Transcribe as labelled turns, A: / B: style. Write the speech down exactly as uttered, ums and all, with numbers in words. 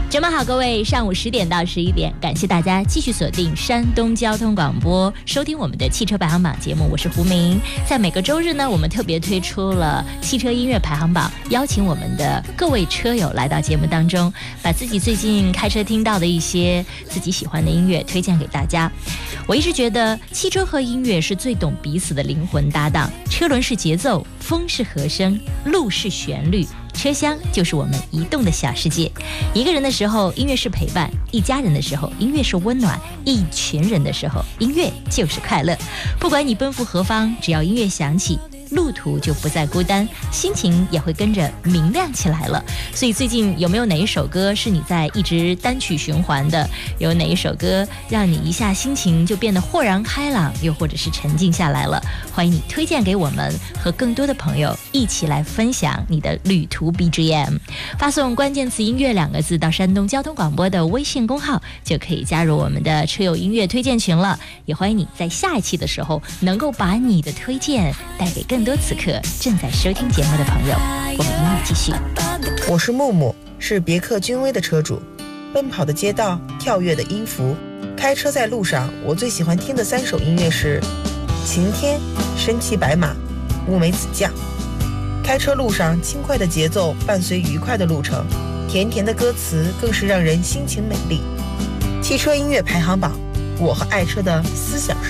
A: 周末好，各位，上午十点到十一点，感谢大家继续锁定山东交通广播，收听我们的汽车排行榜节目，我是胡明。在每个周日呢，我们特别推出了汽车音乐排行榜，邀请我们的各位车友来到节目当中，把自己最近开车听到的一些自己喜欢的音乐推荐给大家。我一直觉得汽车和音乐是最懂彼此的灵魂搭档，车轮是节奏，风是和声，路是旋律，车厢就是我们移动的小世界。一个人的时候，音乐是陪伴；一家人的时候，音乐是温暖；一群人的时候，音乐就是快乐。不管你奔赴何方，只要音乐响起，路途就不再孤单，心情也会跟着明亮起来了。所以最近有没有哪一首歌是你在一直单曲循环的？有哪一首歌让你一下心情就变得豁然开朗，又或者是沉静下来了？欢迎你推荐给我们，和更多的朋友一起来分享你的旅途 B G M。 发送关键词音乐两个字到山东交通广播的微信公号，就可以加入我们的车友音乐推荐群了。也欢迎你在下一期的时候能够把你的推荐带给更多此刻正在收听节目的朋友。我们音乐继续。
B: 我是木木，是别克君威的车主。奔跑的街道，跳跃的音符，开车在路上，我最喜欢听的三首音乐是晴天、身骑白马、乌梅子酱。开车路上轻快的节奏伴随愉快的路程，甜甜的歌词更是让人心情美丽。汽车音乐排行榜，我和爱车的思想